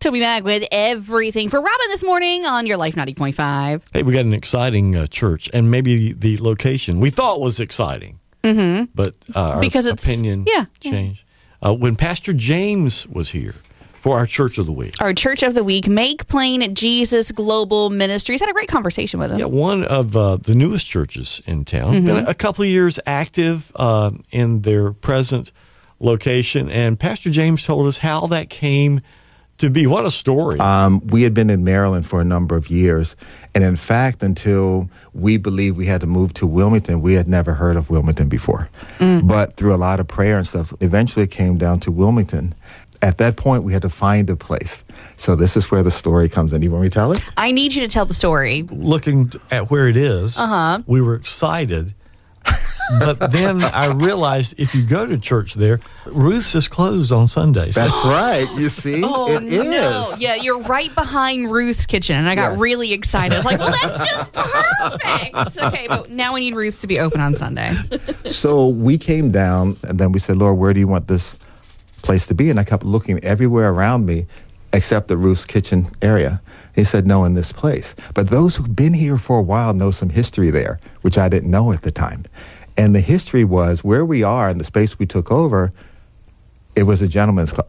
Toby Mac with everything for Robin this morning on your Life 90.5. Hey, we got an exciting church, and maybe the location we thought was exciting, but our opinion changed. When Pastor James was here for our Church of the Week. Our Church of the Week, Make Plain Jesus Global Ministries. Had a great conversation with him. Yeah, one of the newest churches in town. Been a couple of years active in their present location, and Pastor James told us how that came to be. What a story. We had been in Maryland for a number of years, and in fact, until we believed we had to move to Wilmington, we had never heard of Wilmington before. But through a lot of prayer and stuff, eventually it came down to Wilmington. At that point, we had to find a place. So this is where the story comes in. You want me to tell it? I need you to tell the story. Looking at where it is, we were excited. But then I realized if you go to church there, Ruth's is closed on Sundays. That's right. You see? It is. Yeah, you're right behind Ruth's kitchen. And I got really excited. I was like, well, that's just perfect. Okay, but now we need Ruth's to be open on Sunday. So we came down, and then we said, Lord, where do you want this place to be? And I kept looking everywhere around me except the Ruth's kitchen area. He said, no, in this place. But those who've been here for a while know some history there, which I didn't know at the time. And the history was where we are in the space we took over, it was a gentleman's club.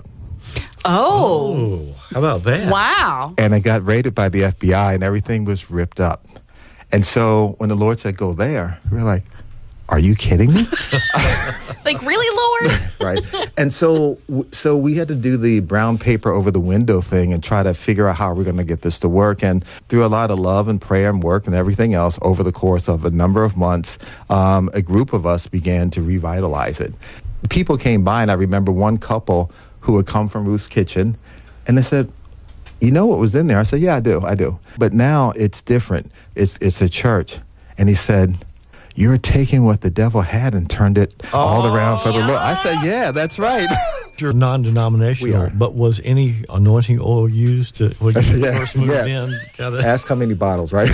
Oh, how about that? Wow. And it got raided by the FBI and everything was ripped up. And so when the Lord said, go there, we were like, are you kidding me? Like, really, Lord? Right. And so we had to do the brown paper over the window thing and try to figure out how we're going to get this to work. And through a lot of love and prayer and work and everything else, over the course of a number of months, a group of us began to revitalize it. People came by, and I remember one couple who had come from Ruth's Kitchen, and they said, you know what was in there? I said, yeah, I do. But now it's different. It's a church. And he said, you're taking what the devil had and turned it all around for the Lord. I said, yeah, that's right. You're non-denominational, but was any anointing oil used when you first moved in? Ask how many bottles, right?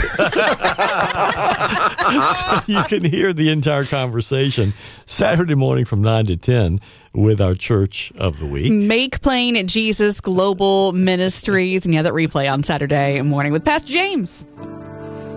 So you can hear the entire conversation Saturday morning from 9 to 10 with our Church of the Week. Make Plain Jesus Global Ministries. And that replay on Saturday morning with Pastor James.